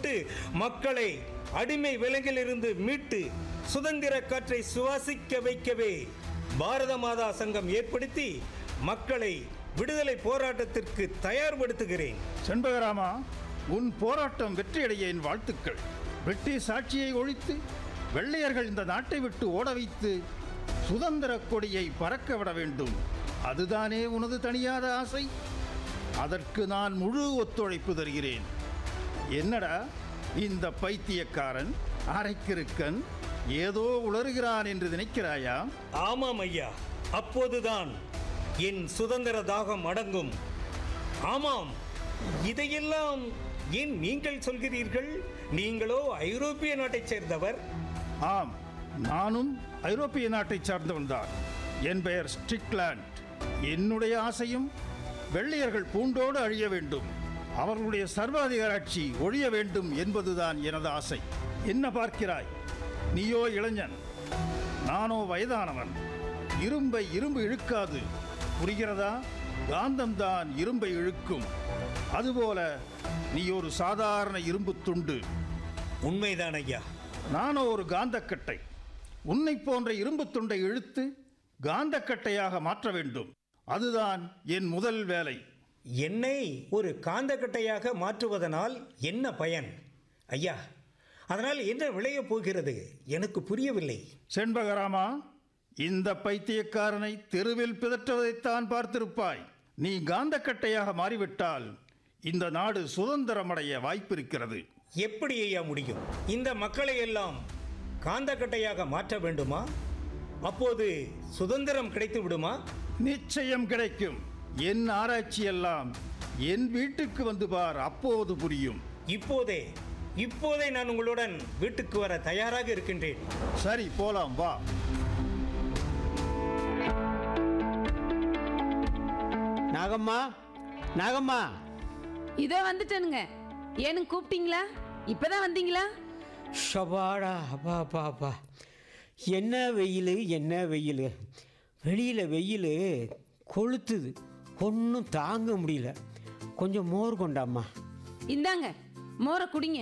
கொண்டு மக்களை அடிமை விலங்கிலிருந்து மீட்டு சுதந்திர காற்றை சுவாசிக்க வைக்கவே பாரத மாதா சங்கம் ஏற்படுத்தி மக்களை விடுதலை போராட்டத்திற்கு தயார்படுத்துகிறேன். செண்பகராமா, உன் போராட்டம் வெற்றியடைய என் வாழ்த்துக்கள். பிரிட்டிஷ் ஆட்சியை ஒழித்து வெள்ளையர்கள் இந்த நாட்டை விட்டு ஓட வைத்து சுதந்திர கொடியை பறக்க விட வேண்டும். அதுதானே உனது தனியாத ஆசை? அதற்கு நான் முழு ஒத்துழைப்பு தருகிறேன். என்னடா இந்த பைத்தியக்காரன் அரைக்கிருக்கன் ஏதோ உளறுகிறான் என்று நினைக்கிறாயா? ஆமாம் ஐயா, அப்போதுதான் என் சுதந்திர தாகம் அடங்கும். ஆமாம், இதையெல்லாம் ஏன் நீங்கள் சொல்கிறீர்கள்? நீங்களோ ஐரோப்பிய நாட்டைச் சேர்ந்தவர். ஆம், நானும் ஐரோப்பிய நாட்டைச் சார்ந்தவன்தான். என் பெயர் ஸ்டிக்லாண்ட். என்னுடைய ஆசையும் வெள்ளையர்கள் பூண்டோடு அழிய வேண்டும், அவர்களுடைய சர்வாதிகாராட்சி ஒழிய வேண்டும் என்பதுதான் எனது ஆசை. என்ன பார்க்கிறாய்? நீயோ இளைஞன், நானோ வயதானவன். இரும்பை இரும்பு இழுக்காது, புரிகிறதா? காந்தம்தான் இரும்பை இழுக்கும். அதுபோல நீ ஒரு சாதாரண இரும்பு துண்டு. உண்மைதான் ஐயா. நானோ ஒரு காந்தக்கட்டை. உன்னை போன்ற இரும்பு துண்டை இழுத்து காந்தக்கட்டையாக மாற்ற வேண்டும். அதுதான் என் முதல் வேலை. என்னை ஒரு காந்தக்கட்டையாக மாற்றுவதனால் என்ன பயன் ஐயா? அதனால் என்ன விளையப் போகிறது எனக்கு புரியவில்லை. செண்பகராமா, இந்த பைத்தியக்காரனை தெருவில் பிதற்றுவதைத்தான் பார்த்திருப்பாய். நீ காந்தக்கட்டையாக மாறிவிட்டால் இந்த நாடு சுதந்திரமடைய வாய்ப்பிருக்கிறது. எப்படி ஐயா முடியும்? இந்த மக்களை எல்லாம் காந்தக்கட்டையாக மாற்ற வேண்டுமா? அப்போது சுதந்திரம் கிடைத்து விடுமா? நிச்சயம் கிடைக்கும். என் ஆராய்ச்சி எல்லாம் என் வீட்டுக்கு வந்து பார், அப்போது புரியும். இப்போதே நான் உங்களுடன் வீட்டுக்கு வர தயாராக இருக்கின்றேன். சரி, போலாம், வா. நாகம்மா, இதோ வந்துட்டேனுங்க. ஏனுங்க கூப்பிட்டீங்களா? இப்பதான் வந்தீங்களா? ஷபாடா, அப்பா, என்ன வெயில். வெளியில் வெயில் கொளுத்துது, ஒன்றும் தாங்க முடியல. கொஞ்சம் மோர் கொண்டாம்மா. இந்தாங்க, மோரை குடிங்க.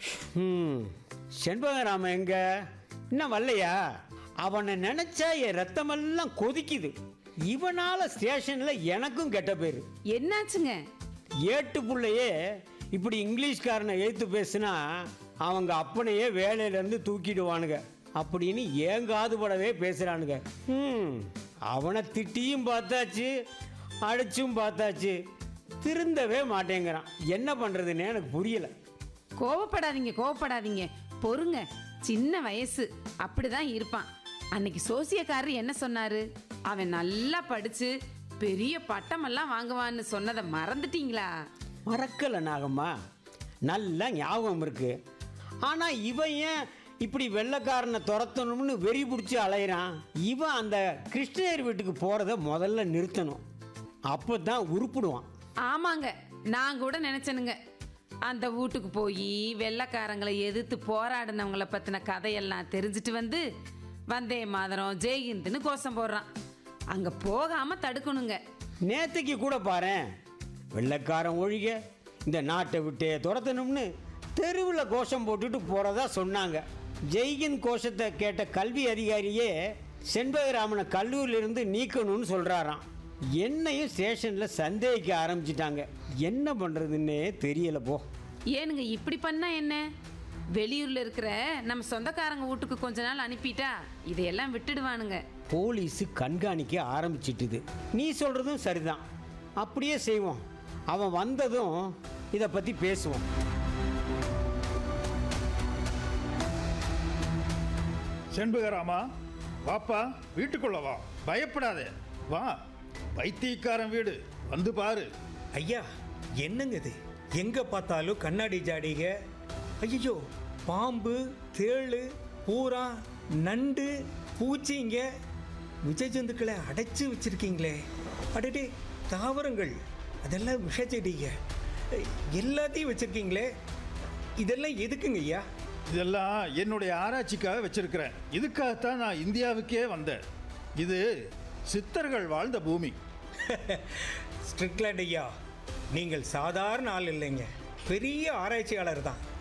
செண்பகராம எங்க இன்னும் வரலையா? அவனை நினைச்சா என் ரத்தமெல்லாம் கொதிக்குது. இவனால ஸ்டேஷன்ல எனக்கும் கெட்ட பேரு. என்னாச்சுங்க? ஏட்டு புள்ளையே இப்படி இங்கிலீஷ்காரனை எழுத்து பேசுனா அவங்க அப்பனையே வேலையிலேருந்து தூக்கிடுவானுங்க அப்படின்னு ஏங்காதுபடவே பேசுகிறானுங்க. அவனை திட்டியும் பார்த்தாச்சு, அடிச்சும் பார்த்தாச்சு, திருந்தவே மாட்டேங்கிறான். என்ன பண்ணுறதுன்னு எனக்கு புரியலை. கோவப்படாதீங்க, பொறுங்க. சின்ன வயசு, அப்படிதான் இருப்பான். அன்னைக்கு சோசியக்காரர் என்ன சொன்னாரு? அவன் நல்லா படிச்சு பெரிய பட்டமெல்லாம் வாங்குவான்னு சொன்னதை மறந்துட்டீங்களா? மறக்கலை நாகம்மா, நல்லா ஞாபகம் இருக்கு. ஆனால் இவன் ஏன் இப்படி வெள்ளைக்காரனை துரத்தணும்னு வெறி பிடிச்சி அலையிறான்? இவன் அந்த கிருஷ்ணகிரி வீட்டுக்கு போகிறத முதல்ல நிறுத்தணும், அப்போ தான் உருப்பிடுவான். ஆமாங்க, நான் கூட நினைச்சனுங்க. அந்த வீட்டுக்கு போய் வெள்ளைக்காரங்களை எதிர்த்து போராடினவங்களை பற்றின கதையெல்லாம் தெரிஞ்சுட்டு வந்து வந்தே மாதரம் ஜெய்ஹிந்துன்னு கோஷம் போடுறான். அங்கே போகாமல் தடுக்கணுங்க. நேற்றுக்கு கூட பாரேன், வெள்ளைக்காரன் ஒழிக இந்த நாட்டை விட்டே துரத்தணும்னு தெருவில் கோஷம் போட்டுட்டு போகிறதா சொன்னாங்க. ஜெய்ஹிந்த் கோஷத்தை கேட்ட கல்வி அதிகாரியே செண்பகராமனை கல்லூரியிலிருந்து நீக்கணும்னு சொல்கிறாராம். என்னையும் ஸ்டேஷனில் சந்தேகிக்க ஆரம்பிச்சிட்டாங்க. என்ன பண்ணுறதுன்னே தெரியலை. போ. ஏனுங்க இப்படி பண்ணா என்ன? வெளியூரில் இருக்கிற நம்ம சொந்தக்காரங்க வீட்டுக்கு கொஞ்ச நாள் அனுப்பிட்டா இதையெல்லாம் விட்டுடுவானுங்க. போலீஸு கண்காணிக்க ஆரம்பிச்சிட்டுது. நீ சொல்கிறதும் சரிதான், அப்படியே செய்வோம். அவன் வந்ததும் இதை பற்றி பேசுவோம். செண்பகராமா, வாப்பா, வீட்டுக்குள்ள வா, பயப்படாதே, வா. பைத்தியக்காரன் வீடு, வந்து பாரு. ஐயா, என்னங்க இது? எங்க பார்த்தாலும் கண்ணாடி ஜாடிக. ஐயோ, பாம்பு, தேளு, பூரா, நண்டு, பூச்சிங்க, விஷஜந்துக்களை அடைச்சு வச்சிருக்கீங்களே. அடடே, தாவரங்கள், அதெல்லாம் விஷச்செடிங்க, எல்லாத்தையும் வச்சிருக்கீங்களே. இதெல்லாம் எதுக்குங்க ஐயா? இதெல்லாம் என்னுடைய ஆராய்ச்சிக்காக வச்சிருக்கிறேன். இதுக்காகத்தான் நான் இந்தியாவுக்கே வந்தேன். இது சித்தர்கள் வாழ்ந்த பூமி. ஸ்ட்ரிக்லாண்ட் ஐயா, நீங்கள் சாதாரண ஆள் இல்லைங்க, பெரிய ஆராய்ச்சியாளர் தான்.